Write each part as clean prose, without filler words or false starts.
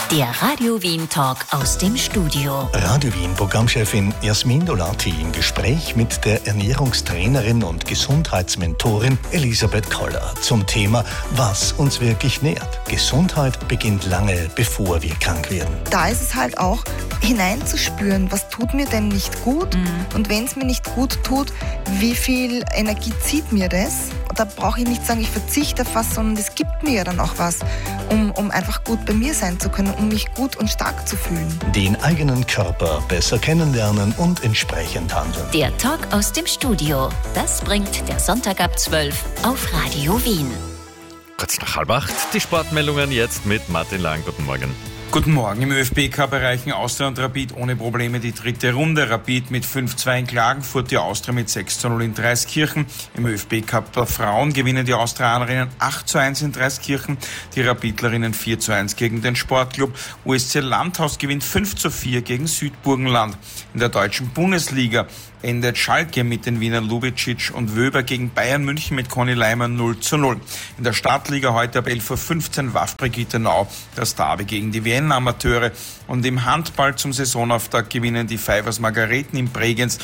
Der Radio Wien Talk aus dem Studio. Radio Wien Programmchefin Jasmin Dolati im Gespräch mit der Ernährungstrainerin und Gesundheitsmentorin Elisabeth Koller zum Thema, was uns wirklich nährt. Gesundheit beginnt lange, bevor wir krank werden. Da ist es halt auch hineinzuspüren, was tut mir denn nicht gut und wenn es mir nicht gut tut, wie viel Energie zieht mir das? Da brauche ich nicht sagen, ich verzichte auf was, sondern es gibt mir ja dann auch was, um einfach gut bei mir sein zu können, um mich gut und stark zu fühlen. Den eigenen Körper besser kennenlernen und entsprechend handeln. Der Talk aus dem Studio. Das bringt der Sonntag ab 12 auf Radio Wien. Kurz nach 7:30 die Sportmeldungen jetzt mit Martin Lang. Guten Morgen. Guten Morgen. Im ÖFB-Cup erreichen Austria und Rapid ohne Probleme die dritte Runde. Rapid mit 5:2 in Klagenfurt, die Austria mit 6:0 in Dreiskirchen. Im ÖFB-Cup der Frauen gewinnen die Austrianerinnen 8:1 in Dreiskirchen, die Rapidlerinnen 4:1 gegen den Sportclub. USC Landhaus gewinnt 5:4 gegen Südburgenland. In der deutschen Bundesliga endet Schalke mit den Wienern Lubicic und Wöber gegen Bayern München mit Conny Leimer 0:0. In der Stadtliga heute ab 11:15 Uhr WAF Brigittenau, das Derby gegen die Vienna Amateure. Und im Handball zum Saisonauftakt gewinnen die Pfeifers Margareten in Bregenz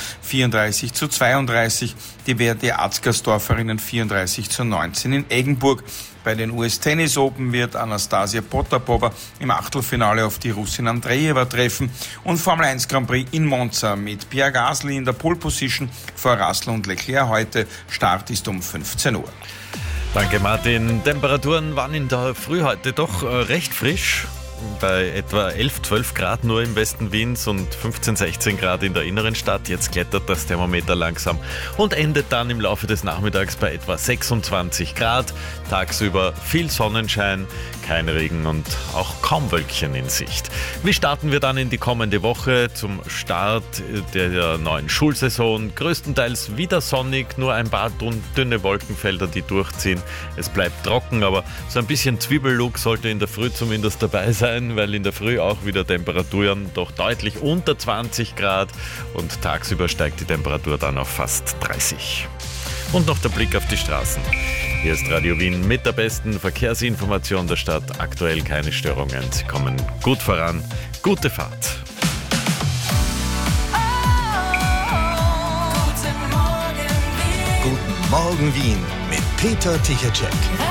34:32, die WRD Atzgersdorferinnen 34:19 in Eggenburg. Bei den US Tennis Open wird Anastasia Potapova im Achtelfinale auf die Russin Andreeva treffen und Formel 1 Grand Prix in Monza mit Pierre Gasly in der Pole Position vor Russell und Leclerc heute. Start ist um 15 Uhr. Danke Martin. Temperaturen waren in der Früh heute doch recht frisch. Bei etwa 11-12 Grad nur im Westen Wiens und 15-16 Grad in der inneren Stadt. Jetzt klettert das Thermometer langsam und endet dann im Laufe des Nachmittags bei etwa 26 Grad. Tagsüber viel Sonnenschein, kein Regen und auch kaum Wölkchen in Sicht. Wie starten wir dann in die kommende Woche zum Start der neuen Schulsaison? Größtenteils wieder sonnig, nur ein paar dünne Wolkenfelder, die durchziehen. Es bleibt trocken, aber so ein bisschen Zwiebellook sollte in der Früh zumindest dabei sein, weil in der Früh auch wieder Temperaturen doch deutlich unter 20 Grad und tagsüber steigt die Temperatur dann auf fast 30. Und noch der Blick auf die Straßen. Hier ist Radio Wien mit der besten Verkehrsinformation der Stadt. Aktuell keine Störungen. Sie kommen gut voran. Gute Fahrt. Guten Morgen Wien mit Peter Tichatschek.